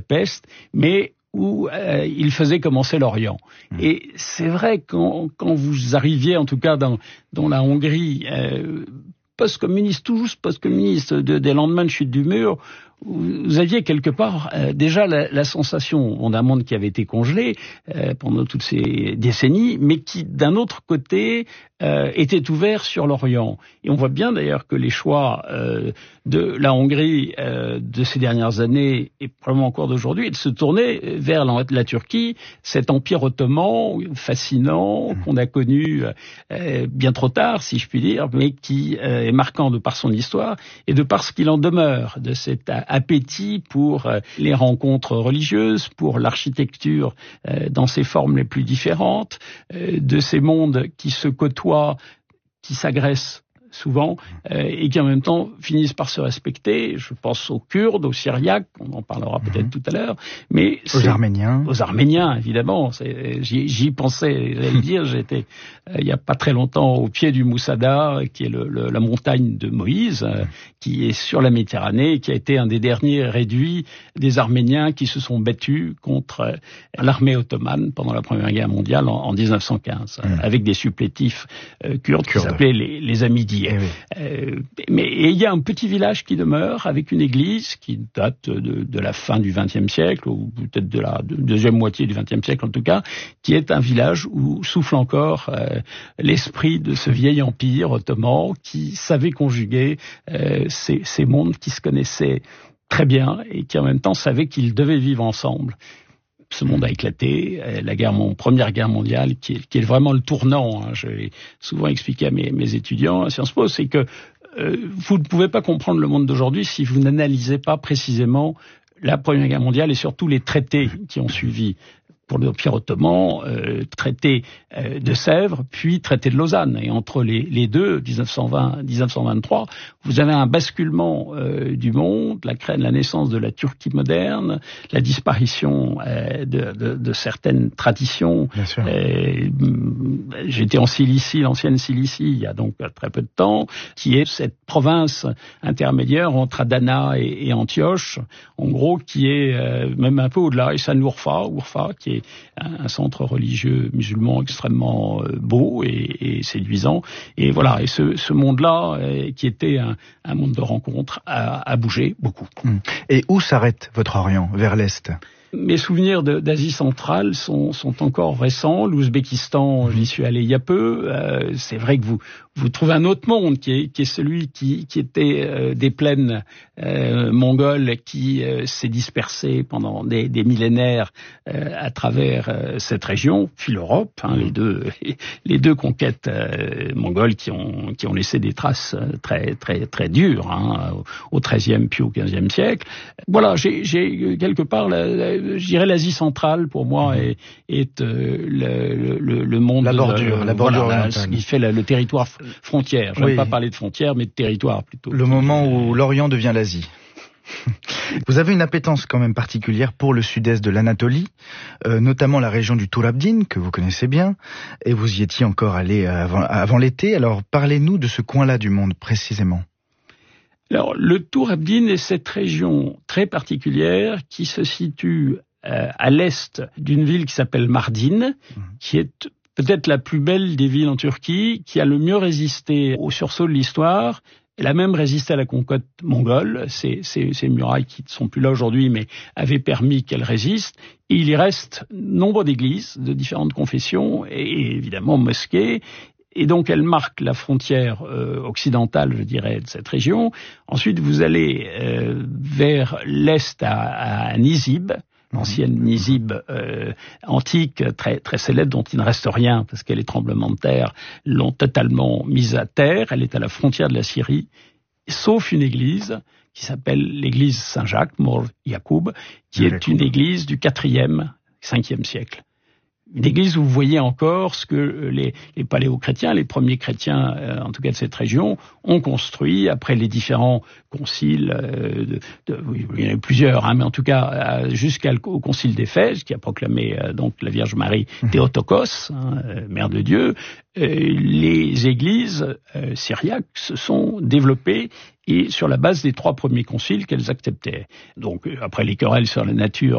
peste, mais où il faisait commencer l'Orient. Et c'est vrai quand vous arriviez, en tout cas dans la Hongrie, post-communiste, tout juste post-communiste, des lendemains de chute du mur, vous aviez quelque part déjà la sensation d'un monde qui avait été congelé pendant toutes ces décennies, mais qui, d'un autre côté, était ouvert sur l'Orient. Et on voit bien d'ailleurs que les choix de la Hongrie de ces dernières années, et probablement encore d'aujourd'hui, est de se tourner vers la Turquie, cet empire ottoman fascinant qu'on a connu bien trop tard, si je puis dire, mais qui est marquant de par son histoire et de par ce qu'il en demeure, de cet appétit pour les rencontres religieuses, pour l'architecture dans ses formes les plus différentes, de ces mondes qui se côtoient, qui s'agressent souvent, et qui en même temps finissent par se respecter. Je pense aux Kurdes, aux Syriaques, on en parlera peut-être tout à l'heure, mais aux Arméniens. Aux Arméniens, évidemment. J'y pensais, j'allais le dire, j'étais il y a pas très longtemps au pied du Moussada, qui est la montagne de Moïse, qui est sur la Méditerranée, qui a été un des derniers réduits des Arméniens qui se sont battus contre l'armée ottomane pendant la Première Guerre mondiale en 1915, avec des supplétifs kurdes qui s'appelaient les Hamidiens. Mais il y a un petit village qui demeure avec une église qui date de la fin du XXe siècle, ou peut-être de la deuxième moitié du XXe siècle en tout cas, qui est un village où souffle encore l'esprit de ce vieil empire ottoman qui savait conjuguer ces mondes qui se connaissaient très bien et qui en même temps savaient qu'ils devaient vivre ensemble. Ce monde a éclaté, Première Guerre mondiale, qui est vraiment le tournant. Je l'ai souvent expliqué à mes étudiants à Sciences Po, c'est que vous ne pouvez pas comprendre le monde d'aujourd'hui si vous n'analysez pas précisément la Première Guerre mondiale et surtout les traités qui ont suivi. Pour l'Empire ottoman, traité de Sèvres, puis traité de Lausanne. Et entre les deux, 1920-1923, vous avez un basculement du monde, la naissance de la Turquie moderne, la disparition de certaines traditions. J'étais en Cilicie, l'ancienne Cilicie, il y a donc très peu de temps, qui est cette province intermédiaire entre Adana et Antioche, en gros, qui est même un peu au-delà, et Sanurfa, qui est un centre religieux musulman extrêmement beau et séduisant. Et voilà, et ce monde-là, qui était un monde de rencontres, a bougé beaucoup. Et où s'arrête votre Orient? Vers l'Est? Mes souvenirs d'Asie centrale sont encore récents. L'Ouzbékistan, j'y suis allé il y a peu. C'est vrai que vous trouvez un autre monde qui est celui qui était des plaines mongoles, qui s'est dispersé pendant des millénaires à travers cette région, puis l'Europe. Les deux conquêtes mongoles qui ont laissé des traces très très très dures au XIIIe puis au XVe siècle. Voilà, j'ai quelque part je dirais l'Asie centrale pour moi est le monde, la bordure orientale, ce qui fait le territoire frontière. Je n'aime pas parler de frontière, mais de territoire plutôt. Le moment où l'Orient devient l'Asie. Vous avez une appétence quand même particulière pour le sud-est de l'Anatolie, notamment la région du Tourabdin, que vous connaissez bien, et vous y étiez encore allé avant l'été. Alors parlez-nous de ce coin-là du monde précisément. Alors, le Tourabdin est cette région très particulière qui se situe à l'est d'une ville qui s'appelle Mardin, qui est peut-être la plus belle des villes en Turquie, qui a le mieux résisté au sursaut de l'histoire. Elle a même résisté à la conquête mongole. Ces murailles qui ne sont plus là aujourd'hui, mais avaient permis qu'elle résiste. Et il y reste nombre d'églises de différentes confessions et évidemment mosquées. Et donc, elle marque la frontière occidentale, je dirais, de cette région. Ensuite, vous allez vers l'est à Nizib, l'ancienne Nizib antique, très très célèbre, dont il ne reste rien parce que les tremblements de terre l'ont totalement mise à terre. Elle est à la frontière de la Syrie, sauf une église qui s'appelle l'église Saint-Jacques, Mor Yacoub, qui est une église du 4e, 5e siècle. Une église où vous voyez encore ce que les paléochrétiens, les premiers chrétiens, en tout cas de cette région, ont construit après les différents conciles. Il y en a eu plusieurs, mais en tout cas jusqu'au concile d'Éphèse, qui a proclamé donc la Vierge Marie Théotokos, Mère de Dieu. Les églises syriaques se sont développées et sur la base des 3 premiers conciles qu'elles acceptaient. Donc après les querelles sur la nature